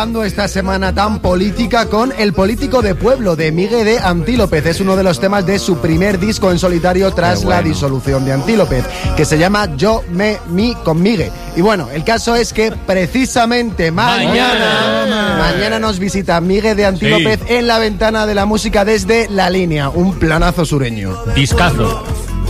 Esta semana tan política con El político de pueblo de Migue de Antílopez. Es uno de los temas de su primer disco en solitario tras la disolución de Antílopez, que se llama Yo, me, mi con Migue. Y bueno, el caso es que precisamente mañana nos visita Migue de Antílopez en La Ventana de la Música desde La Línea, un planazo sureño. Discazo.